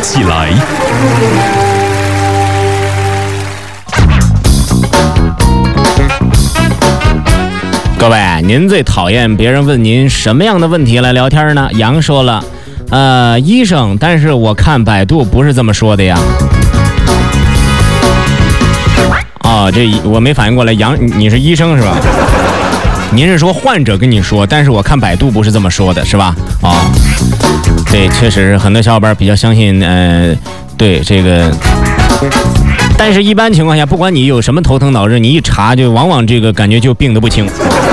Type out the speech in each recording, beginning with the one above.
起来。 各位，您最讨厌别人问您什么样的问题来聊天呢？杨说了，医生，但是我看百度不是这么说的呀。哦，这我没反应过来，杨，你是医生是吧？您是说患者跟你说，但是我看百度不是这么说的，是吧？哦，对，确实很多小伙伴比较相信，对这个。但是一般情况下，不管你有什么头疼脑热，你一查就往往这个感觉就病得不轻。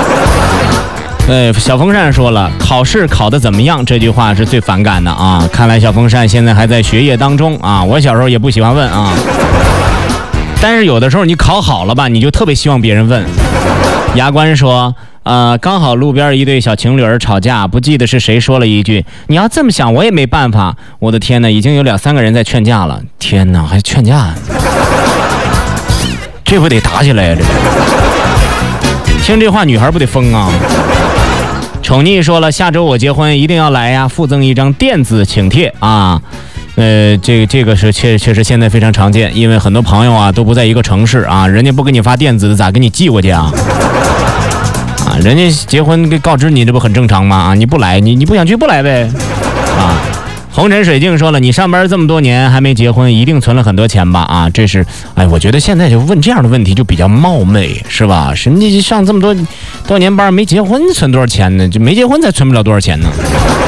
小风扇说了，考试考得怎么样？这句话是最反感的啊！看来小风扇现在还在学业当中啊。我小时候也不喜欢问啊，但是有的时候你考好了吧，你就特别希望别人问。牙关说，刚好路边一对小情侣儿吵架，不记得是谁说了一句：“你要这么想，我也没办法。”我的天哪，已经有2-3个人在劝架了。天哪，还劝架？这不得打起来呀？这听这话，女孩不得疯啊！宠溺说了，下周我结婚，一定要来呀，附赠一张电子请帖啊。这个是确实现在非常常见，因为很多朋友啊都不在一个城市啊，人家不给你发电子的，咋给你寄过去啊？啊，人家结婚给告知你，这不很正常吗？啊，你不来，你不想去不来呗？啊，红尘水镜说了，你上班这么多年还没结婚，一定存了很多钱吧？啊，这是，哎，我觉得现在就问这样的问题就比较冒昧，是吧？人家上这么多年班没结婚，存多少钱呢？就没结婚才存不了多少钱呢？